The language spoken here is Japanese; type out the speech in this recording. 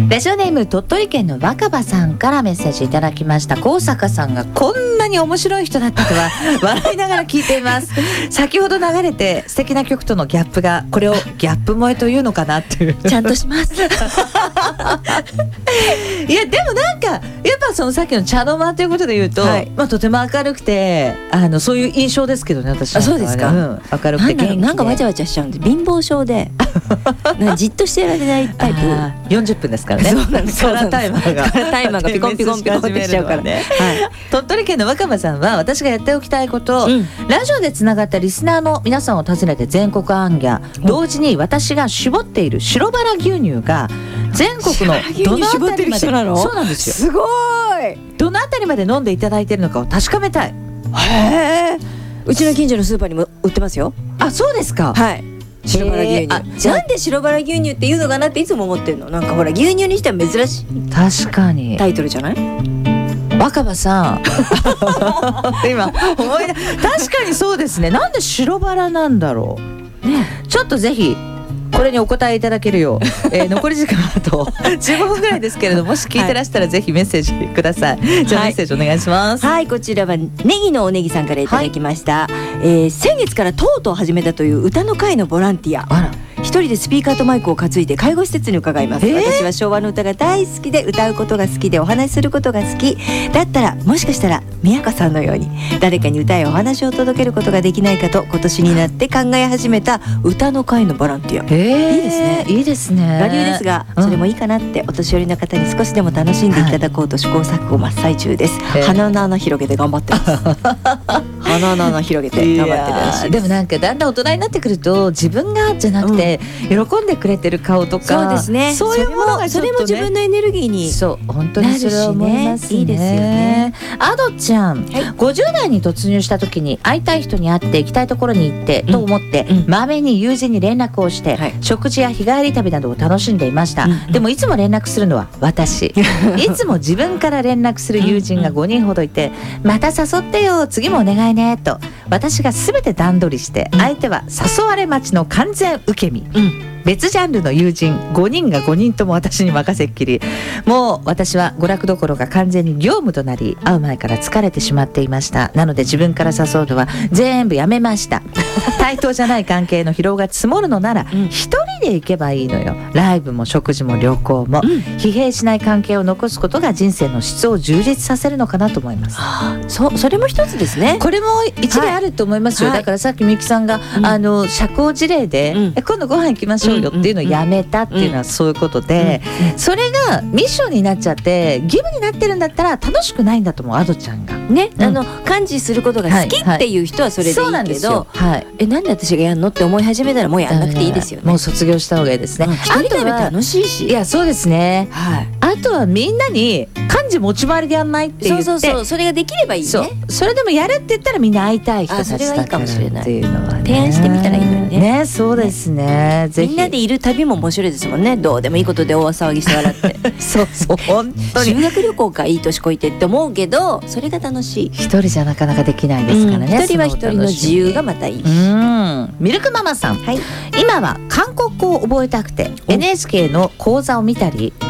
ラジオネーム鳥取県の若葉さんからメッセージいただきました。高坂さんがこんなに面白い人だったとは笑いながら聞いています。先ほど流れて素敵な曲とのギャップが、これをギャップ萌えというのかなっていうちゃんとしますいやでもなんかやっぱそのさっきの茶の間ということで言うと、 はいまあ、とても明るくてそういう印象ですけどね、私なんかはね。 あ、そうですか、 明るくて元気でなんかわちゃわちゃしちゃうんで、貧乏症でなんかじっとしてられないタイプ。 40分ですからね。 そうなんですカラータイマーがピコンピコンピコンってしちゃうからね。 鳥取県の若葉さんは、私がやっておきたいことを、ラジオでつながったリスナーの皆さんを訪ねて全国行脚、同時に私が絞っている白バラ牛乳が全国のどのあたりまで、そうなんですよ、 すごい、 どのあたりまで飲んでいただいているのかを確かめたい。 へー、うちの近所のスーパーにも売ってますよ。 あ、そうですか。 はい、白バラ牛乳。なんで白バラ牛乳って言うのかなっていつも思ってるの。なんかほら、牛乳にしては珍しい確かにタイトルじゃない？ 若葉さん今思い出、確かにそうですね。なんで白バラなんだろう、ね、ちょっとぜひこれにお答えいただけるよう、残り時間あと15分ぐらいですけれども、もし聞いてらしたらぜひメッセージください。じゃあメッセージお願いします。 はい、こちらはネギのおネギさんからいただきました、先月からとうとう始めたという歌の会のボランティア。 あら、 一人でスピーカーとマイクを担いで介護施設に伺います。私は昭和の歌が大好きで、歌うことが好きで、お話しすることが好きだったら、もしかしたら宮香さんのように誰かに歌やお話を届けることができないかと、今年になって考え始めた歌の会のボランティア。いいですね。 いいですね。 我流ですが、それもいいかなって、お年寄りの方に少しでも楽しんでいただこうと試行錯誤真っ最中です。鼻の穴広げて頑張ってます鼻の穴広げて頑張ってるらしいです。 でもなんかだんだん大人になってくると、自分がじゃなくて、喜んでくれてる顔とか、 そうですね、 そういうものがちょっとね、 それも自分のエネルギーに、 そう、本当にそれは思いますね。 いいですよね。 アドちゃん、50代に突入した時に、会いたい人に会って行きたいところに行って、と思ってまめに友人に連絡をして、食事や日帰り旅などを楽しんでいました。でもいつも連絡するのは私いつも自分から連絡する友人が5人ほどいて、また誘ってよ、次もお願いねと私が全て段取りして、相手は誘われ待ちの完全受け身、別ジャンルの友人5人が5人とも私に任せっきり。もう私は娯楽どころが完全に業務となり、会う前から疲れてしまっていました。なので自分から誘うのは全部やめました対等じゃない関係の疲労が積もるのなら一人で行けばいいのよ。ライブも食事も旅行も、疲弊しない関係を残すことが人生の質を充実させるのかなと思います。 それも一つですね。 これも一例あると思いますよ。だからさっきみゆきさんが、社交辞令で、今度ご飯行きましょうよっていうのをやめたっていうのはそういうことで、それがミッションになっちゃって義務になってるんだったら楽しくないんだと思う。アドちゃんがね、幹事することが好きっていう人はそれでいいけど、なんで私がやんのって思い始めたらもうやんなくていいですよね。 もう卒業した方がいいですね。 一人旅楽しいし。 いや、そうですね。あとはみんなに幹事持ち回りでやんないって言って、 そうそれができればいいね。 それでもやるって言ったらみんな会いたい人たちだからっていうのはね、 提案してみたらいいのにね。 そうですね。ぜひみんなでいる旅も面白いですもんね。どうでもいいことで大騒ぎして笑ってそう本当に修学旅行か、いい年こいてって思うけど、それが楽しい。 一人じゃなかなかできないですからね。 一人は一人の自由がまたいいし。 ミルクママさん、今は韓国語を覚えたくて NHK の講座を見たり